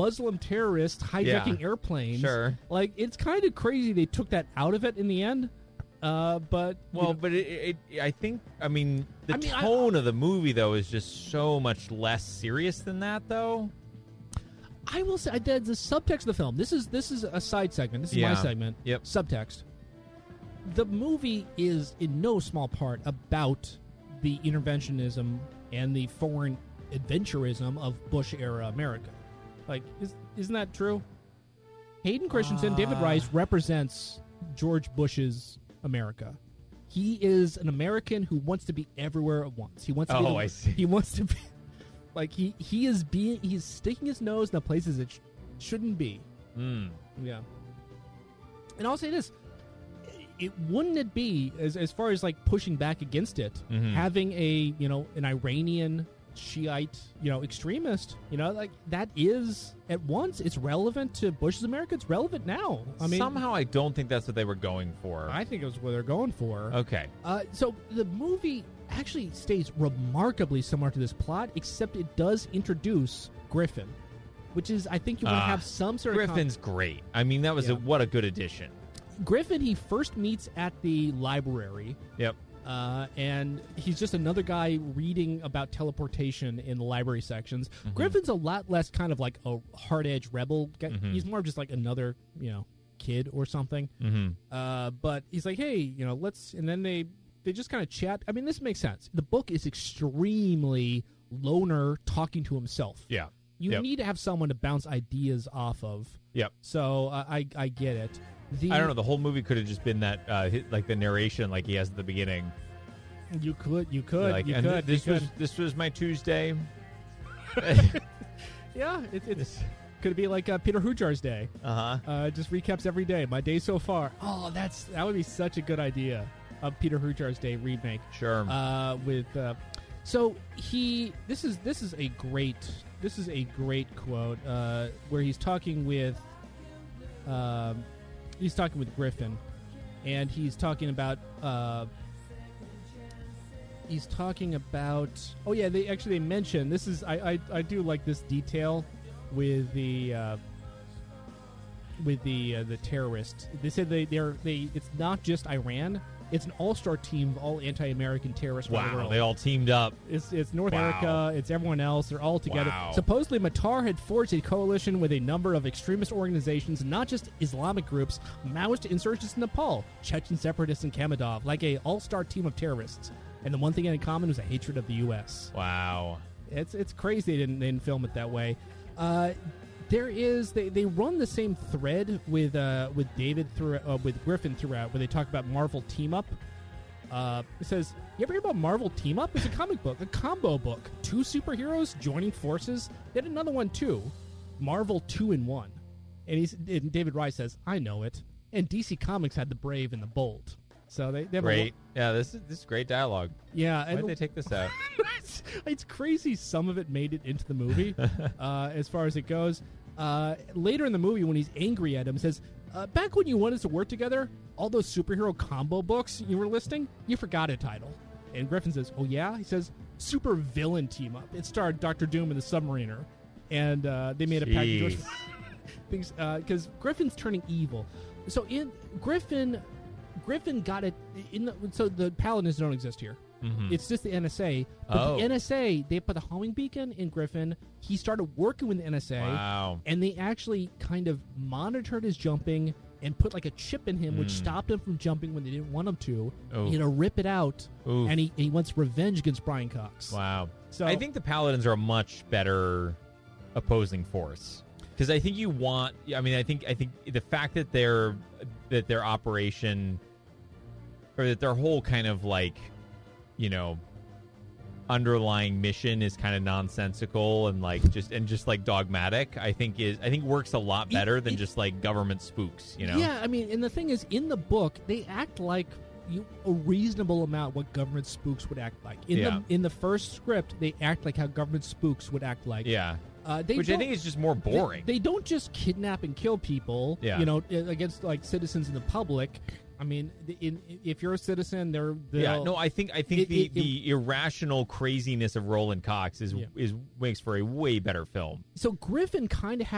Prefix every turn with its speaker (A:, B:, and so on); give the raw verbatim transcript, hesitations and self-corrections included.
A: Muslim terrorists hijacking
B: Yeah.
A: airplanes.
B: Sure.
A: Like, it's kind of crazy they took that out of it in the end. Uh, but
B: Well,
A: you know,
B: but it, it, I think, I mean, the
A: I mean, I-
B: tone of the movie, though, is just so much less serious than that, though.
A: I will say, I did the subtext of the film. This is this is a side segment. This is
B: Yeah.
A: my segment.
B: Yep.
A: Subtext. The movie is in no small part about the interventionism and the foreign adventurism of Bush era America. Like, is, isn't that true? Hayden Christensen,
B: Uh.
A: David Rice represents George Bush's America. He is an American who wants to be everywhere at once. He wants to be
B: Oh,
A: the-
B: I see.
A: He wants to be like he he is being he's sticking his nose in the places it sh- shouldn't be.
B: Mm.
A: Yeah. And I'll say this: it wouldn't it be as as far as like pushing back against it,
B: Mhm.
A: having a you know an Iranian Shiite you know extremist, you know like that is at once it's relevant to Bush's America. It's relevant now. I mean,
B: Somehow I don't think that's what they were going for.
A: I think it was what they're going for.
B: Okay.
A: Uh, so the movie actually stays remarkably similar to this plot, except it does introduce Griffin, which is I think you want to
B: Ah,
A: have some sort of con-
B: Griffin's great. I mean, that was
A: Yeah.
B: a, what a good addition.
A: Griffin. He first meets at the library.
B: Yep.
A: Uh, and he's just another guy reading about teleportation in the library sections.
B: Mm-hmm.
A: Griffin's a lot less kind of like a hard edge rebel guy.
B: Mhm.
A: He's more of just like another, you know, kid or something.
B: Mm-hmm.
A: Uh, but he's like, hey, you know, let's, and then they they just kind of chat. I mean, this makes sense. The book is extremely loner talking to himself.
B: Yeah.
A: You
B: Yep.
A: need to have someone to bounce ideas off of.
B: Yep.
A: So uh, I I get it. The,
B: I don't know. The whole movie could have just been that, uh, hit, like the narration, like he has at the beginning.
A: You could, you could,
B: like,
A: you
B: and
A: could.
B: this
A: you
B: was
A: could.
B: this was my Tuesday.
A: Yeah, it, it's could be like uh, Peter Hujar's day.
B: Uh huh.
A: Uh, just recaps every day. My day so far. Oh, that's that would be such a good idea. A Peter Hujar's day remake.
B: Sure.
A: Uh, with uh, so he this is this is a great this is a great quote uh, where he's talking with um, he's talking with Griffin, and he's talking about uh, he's talking about oh yeah they actually they mention this is I I, I do like this detail with the uh, with the uh, the terrorists. They said they they're they it's not just Iran. It's an all-star team of all anti-American terrorists around the
B: Wow.
A: world.
B: They all teamed up.
A: It's it's North
B: Wow.
A: America. It's everyone else. They're all together.
B: Wow.
A: Supposedly, Matar had forged a coalition with a number of extremist organizations, not just Islamic groups, Maoist insurgents in Nepal, Chechen separatists in Kamadov, like a all-star team of terrorists. And the one thing in common was a hatred of the U S.
B: Wow.
A: It's it's crazy they didn't, they didn't film it that way. Uh, there is they, they run the same thread with uh, with David through uh, with Griffin throughout, where they talk about Marvel Team Up. Uh, it says, "You ever hear about Marvel Team Up? It's a comic book, a combo book. Two superheroes joining forces. They had another one too, Marvel Two in One." And he's and David Rice says, "I know it." And D C Comics had the Brave and the Bold. So they, they have
B: Great. Yeah, this is this is great dialogue.
A: A, yeah,
B: Why'd
A: and
B: they take this out?
A: it's, it's crazy. Some of it made it into the movie, uh, as far as it goes. Uh, later in the movie, when he's angry at him, says, uh, "Back when you wanted us to work together, all those superhero combo books you were listing, you forgot a title." And Griffin says, "Oh yeah?" He says, "Super Villain Team Up. It starred Doctor Doom and the Submariner, and uh, they made a package
B: Jeez.
A: things because Griffin's turning evil. So in Griffin." Griffin got it in the so the Paladins don't exist here.
B: Mhm.
A: It's just the N S A. But
B: Oh.
A: the N S A, they put the homing beacon in Griffin. He started working with the N S A,
B: Wow.
A: and they actually kind of monitored his jumping and put like a chip in him, which
B: Mm.
A: stopped him from jumping when they didn't want him to.
B: Oof.
A: He had to rip it out,
B: Oof.
A: and he, he wants revenge against Brian Cox.
B: Wow.
A: So
B: I think the Paladins are a much better opposing force because I think you want. I mean, I think I think the fact that their that their operation or that their whole kind of like you know underlying mission is kind of nonsensical and like just and just like dogmatic. I think is I think works a lot
A: It-
B: better than
A: it-
B: just like government spooks. You know.
A: Yeah, I mean, and the thing is, in the book, they act like you, a reasonable amount what government spooks would act like. In
B: Yeah.
A: the in the first script, they act like how government spooks would act like.
B: Yeah.
A: Uh, they
B: Which I
A: don't-
B: think is just more boring.
A: They, they don't just kidnap and kill people,
B: Yeah.
A: you know, i- against like citizens in the public. I mean, the- in, if you're a citizen, they're they'll-
B: Yeah, no, I think I think
A: It-
B: the,
A: it-
B: the irrational craziness of Roland Cox is
A: Yeah.
B: is makes for a way better film.
A: So Griffin kind of has